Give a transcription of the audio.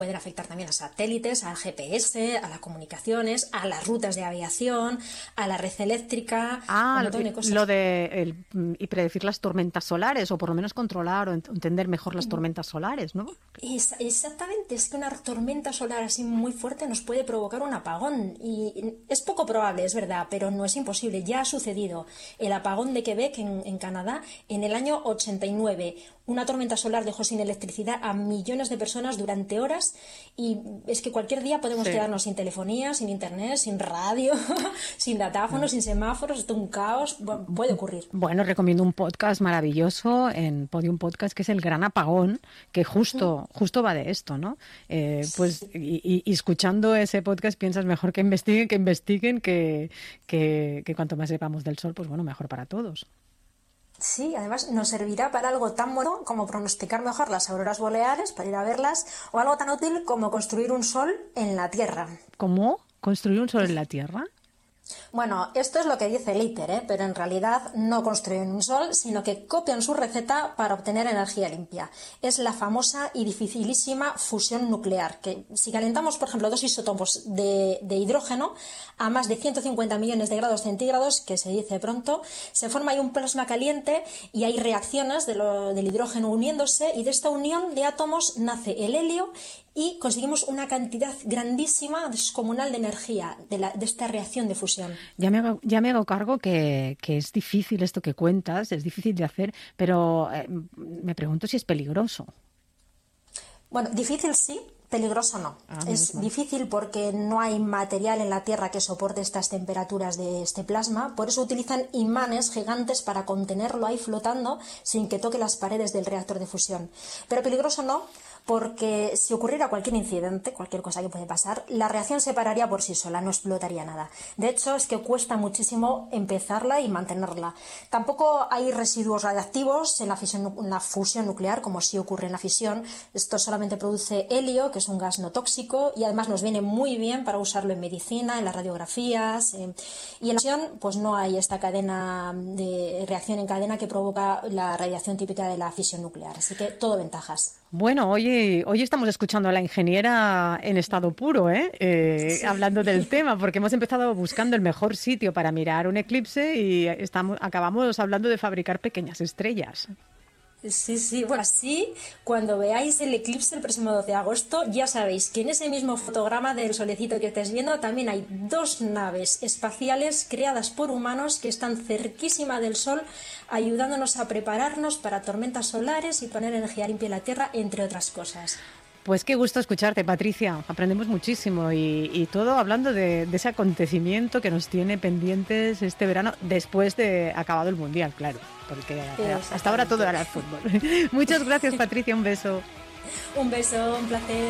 Pueden afectar también a satélites, al GPS, a las comunicaciones, a las rutas de aviación, a la red eléctrica, un montón de cosas. Y predecir las tormentas solares, o por lo menos controlar o entender mejor las tormentas solares, ¿no? Exactamente, es que una tormenta solar así muy fuerte nos puede provocar un apagón. Y es poco probable, es verdad, pero no es imposible. Ya ha sucedido el apagón de Quebec en Canadá en el año 89. Una tormenta solar dejó sin electricidad a millones de personas durante horas, y es que cualquier día podemos quedarnos sin telefonía, sin internet, sin radio, sin datáfonos, sin semáforos. Esto es un caos. Bueno, puede ocurrir. Bueno, recomiendo un podcast maravilloso en Podium Podcast, que es El Gran Apagón, que justo va de esto, ¿no? Pues y escuchando ese podcast piensas mejor que investiguen, que cuanto más sepamos del sol, pues bueno, mejor para todos. Sí, además nos servirá para algo tan bueno como pronosticar mejor las auroras boreales, para ir a verlas, o algo tan útil como construir un sol en la Tierra. ¿Cómo? ¿Construir un sol en la Tierra? Bueno, esto es lo que dice el ITER, pero en realidad no construyen un sol, sino que copian su receta para obtener energía limpia. Es la famosa y dificilísima fusión nuclear, que si calentamos, por ejemplo, dos isótopos de hidrógeno a más de 150 millones de grados centígrados, que se dice pronto, se forma ahí un plasma caliente y hay reacciones del hidrógeno uniéndose, y de esta unión de átomos nace el helio, y conseguimos una cantidad grandísima, descomunal de energía de esta reacción de fusión. Ya me hago cargo que es difícil esto que cuentas, es difícil de hacer, pero me pregunto si es peligroso. Bueno, difícil sí, peligroso no. Es difícil porque no hay material en la Tierra que soporte estas temperaturas de este plasma, por eso utilizan imanes gigantes para contenerlo ahí flotando sin que toque las paredes del reactor de fusión. Pero peligroso no, porque si ocurriera cualquier incidente, cualquier cosa que puede pasar, la reacción se pararía por sí sola, no explotaría nada. De hecho, es que cuesta muchísimo empezarla y mantenerla. Tampoco hay residuos radiactivos en la fusión nuclear, como sí ocurre en la fisión. Esto solamente produce helio, que es un gas no tóxico, y además nos viene muy bien para usarlo en medicina, en las radiografías. Y en la fisión, pues no hay esta cadena de reacción en cadena que provoca la radiación típica de la fisión nuclear. Así que todo ventajas. Bueno, hoy estamos escuchando a la ingeniera en estado puro, Sí. hablando del tema, porque hemos empezado buscando el mejor sitio para mirar un eclipse y acabamos hablando de fabricar pequeñas estrellas. Sí. Bueno, así, cuando veáis el eclipse el próximo 12 de agosto, ya sabéis que en ese mismo fotograma del solecito que estáis viendo también hay dos naves espaciales creadas por humanos que están cerquísima del Sol, ayudándonos a prepararnos para tormentas solares y poner energía limpia en la Tierra, entre otras cosas. Pues qué gusto escucharte, Patricia. Aprendemos muchísimo y todo hablando de ese acontecimiento que nos tiene pendientes este verano, después de acabado el Mundial, claro, porque hasta ahora todo era el fútbol. Muchas gracias, Patricia, un beso. Un beso, un placer.